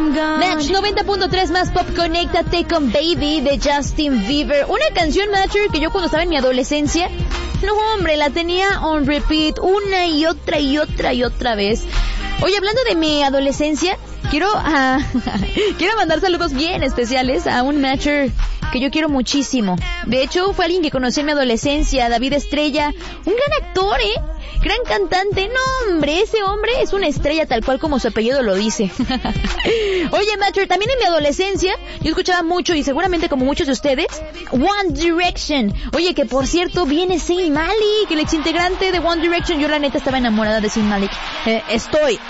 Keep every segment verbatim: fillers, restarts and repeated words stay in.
Match noventa punto tres más pop, conéctate con Baby de Justin Bieber. Una canción, Matcher, que yo cuando estaba en mi adolescencia, no hombre, la tenía on repeat una y otra y otra y otra vez. Oye, hablando de mi adolescencia, quiero uh, quiero mandar saludos bien especiales a un Matcher que yo quiero muchísimo. De hecho, fue alguien que conocí en mi adolescencia, David Estrella, un gran actor, ¿eh? Gran cantante. No, hombre, ese hombre es una estrella tal cual como su apellido lo dice. Oye, Matcher, también en mi adolescencia yo escuchaba mucho, y seguramente como muchos de ustedes, One Direction. Oye, que por cierto viene Zayn Malik, el ex integrante de One Direction. Yo la neta estaba enamorada de Zayn Malik. Eh, estoy.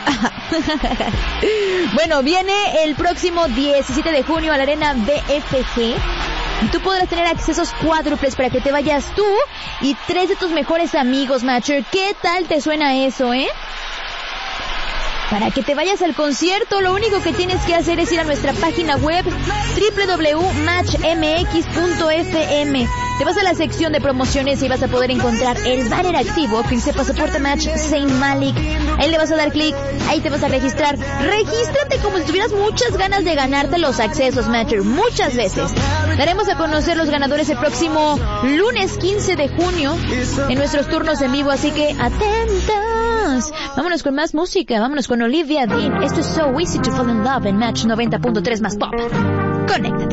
Bueno, viene el próximo diecisiete de junio a la Arena B F G. Y tú podrás tener accesos cuádruples para que te vayas tú y tres de tus mejores amigos, Matcher. ¿Qué tal te suena eso, eh? Para que te vayas al concierto, lo único que tienes que hacer es ir a nuestra página web doble u doble u doble u punto match m x punto f m. Te vas a la sección de promociones y vas a poder encontrar el banner activo que dice Pasaporte Match Zayn Malik. Ahí le vas a dar clic, ahí te vas a registrar. Regístrate como si tuvieras muchas ganas de ganarte los accesos, Matcher, muchas veces. Daremos a conocer los ganadores el próximo lunes quince de junio en nuestros turnos en vivo, así que atentos. Vámonos con más música, vámonos con Olivia Dean. Esto es So Easy to Fall in Love en Match noventa punto tres más pop. Conéctate.